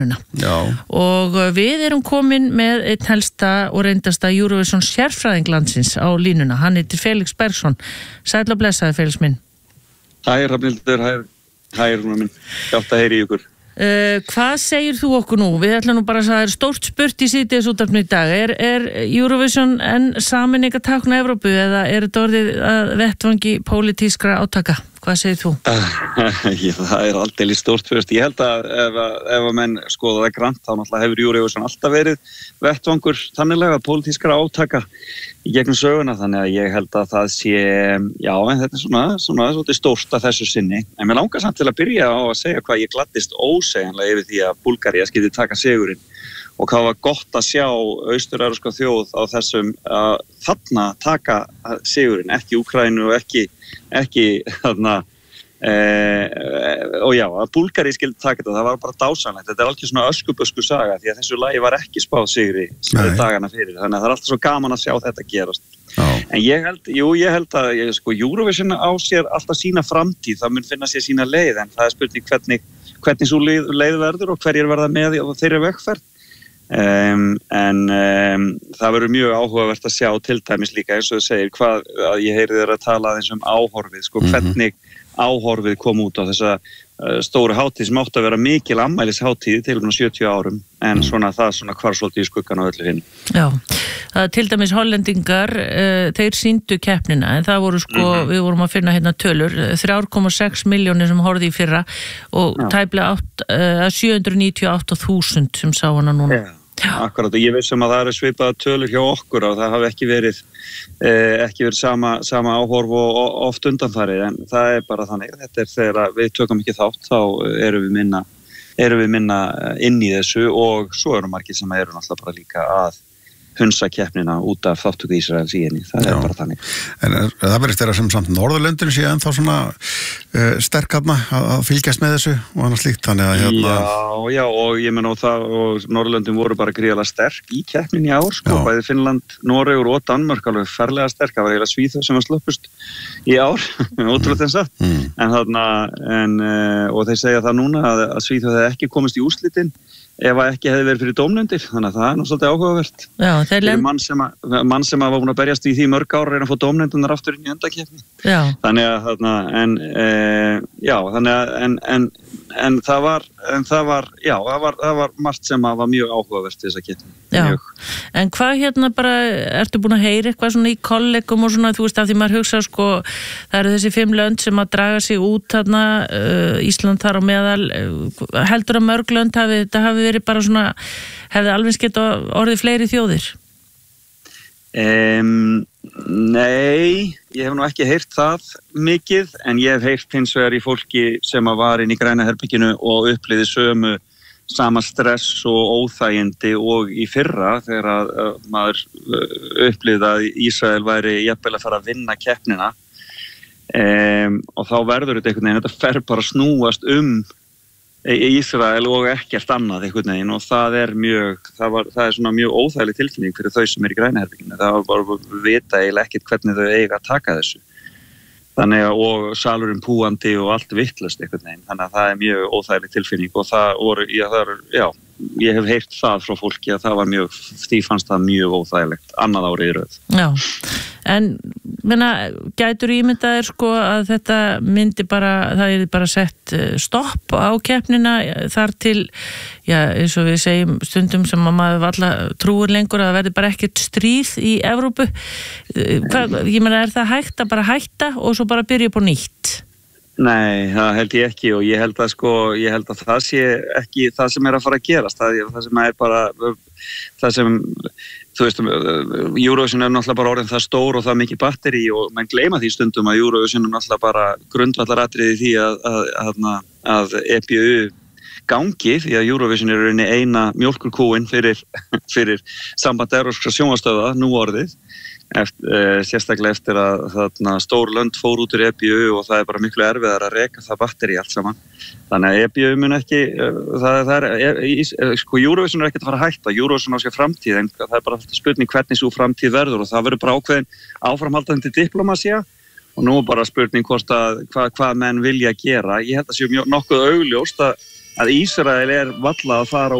Já. Og við erum komin með einn helsta og reyndasta Eurovision sérfræðing landsins á línuna. Hann heitir Felix Bergsson. Sæll og blessaði, Felix minn. Hæ, Rafnhildur, hæ, Rúna minn. Gátt að heyri í ykkur. Hvað segir þú okkur nú? Við ætlum nú bara að það er stórt spurt í síðdegisútvarpinu í dag. Er Eurovision en sameiningartákn Evrópu eða er þetta orðið að vettvangi pólitískra átaka? Hvað segir þú? Já, það er aldeilis stórt fyrst. Ég held að ef að menn skoða það grannt, þá náttúrulega hefur Eurovision alltaf verið vettvangur þanniglega pólitískra átaka í gegnum söguna, þannig að ég held að það sé, já, en þetta er svona svolítið stórt að þessu sinni. En mér langar samt til að byrja á að segja hvað ég gladdist ósegjanlega yfir því að Búlgaría skyldi taka sigurinn og hvað var gott að sjá austur-evrópska þjóð á þessum þarna taka sigurinn, ekki Úkraínu og ekki þarna og já, að Búlgaría skyldi taka þetta, það var bara dásamlegt. Þetta er alveg svona öskubösku saga því að þessu lagi var ekki spáð sigri dagana fyrir, þannig að það er alltaf svo gaman að sjá þetta gerast. En ég held að Eurovision á sér alltaf sína framtíð, það mun finna sér sína leið, en það er spurning hvernig svo leið verður og hverjir verða með á þeirri vegferð. En það verður mjög áhugavert að sjá til dæmis líka eins og þú segir hvað að ég heyri þér að tala aðeins áhorfið, hvernig áhorfið kom út á þessa stóru hátíð sem átti að vera mikil afmælishátíð til 70 árum en það hvarf svolítið í skuggan á öllu hinn. Já, til dæmis hollendingar, þeir sýndu keppnina en það voru við vorum að finna hérna tölur, 3,6 milljónir sem horfði í fyrra og tæplega 798.000 sem sá hana núna. Akkurat, og ég vissum að það eru svipaða tölur hjá okkur og það hafi ekki verið sama áhorf og oft undanfarið, en það er bara þannig. Þetta er þegar við tökum ekki þátt, þá erum við minna inn í þessu og svo eru margir sem eru náttúrulega bara líka að hunsa keppnina út af þáttöku Ísraels í henni. Það er bara þannig. En það verðist þeirra sem samt Norðurlöndin sé ennþá svona sterk að fylgjast með þessu og annars slíkt, þannig að Já, og ég menn og Norðurlöndin voru bara gríðarlega sterk í keppnin í ár, bæði Finnland, Noregur og Danmörk alveg ferlega sterk, það var eiginlega Svíþjóð sem var slöppust í ár, ótrúlega þess og þeir segja það núna að Svíþjóð hefði ekki komist í úrslitin ef að ekki hefði verið fyrir dómnefndir, þannig að það er nú svolítið áhugavert. Já, þeir mann sem var búin að berjast í því mörg ár reyna að fá dómnefndirnar aftur inn í undankeppni. Já. Þannig að það var margt sem var mjög áhugavert í þessa keppni. Já. En hvað bara ertu búin að heyra eitthvað svona í kollegum og svona, þú veist, af því maður hugsa það eru þessi 5 lönd sem að draga sig út þarna, Ísland þar á meðal, heldur að mörg lönd þetta hafi verið bara svona, hefði alveg geta orðið fleiri þjóðir? Nei, ég hef nú ekki heyrt það mikið, en ég hef heyrt hins vegar í fólki sem var inn í græna herberginu og upplifði sama stress og óþægindi og í fyrra þegar maður upplifði að Ísrael væri jafnvel að fara að vinna keppnina og þá verður þetta einhvern veginn, þetta fer bara að snúast Ísrael og ekkert annað einhvern veginn og það er svona mjög óþægileg tilfinning fyrir þau sem í græna herberginu. Það var bara að vita eiginlega ekkert hvernig þau eiga að taka þessu. Þannig að, og salurinn púandi og allt vitlaust einhvern veginn, þannig að það er mjög óþægileg tilfinning og það voru, ég hef heyrt það frá fólki að það var því fannst það mjög óþægilegt, annað árið í röð. Já, en gætur ímyndaðir að þetta myndi það er bara sett stopp á keppnina þar til, eins og við segjum stundum sem að maður alla trúir lengur að það verði bara ekkert stríð í Evrópu. Er það hægt að bara hætta og svo bara byrja upp á nýtt? Nei, það held ég ekki og ég held að það sé ekki það sem er að fara að gerast, það sem er bara það sem, þú veist, Eurovision er náttúrulega bara orðin það stór og það mikið batteri og menn gleyma því stundum að Eurovision er náttúrulega bara grundvallaratriði því að EBU gangi, því að Eurovision er rauninni eina mjólkurkúin fyrir samband evrópskra sjónvarpsstöðva nú orðið. Sérstaklega eftir að stór lönd fór út úr EBU og það er bara miklu erfiðar að reka það batteri allt saman. Þannig að EBU mun ekki, Eurovision er ekkert að fara að hætta, Eurovision á sér framtíð, en það er bara spurning hvernig svo framtíð verður og það verður bara ákveðin áframhaldandi diplomasía og nú bara spurning hvað menn vilja gera. Ég held að sé nokkuð augljóst að að Ísrael er valla að fara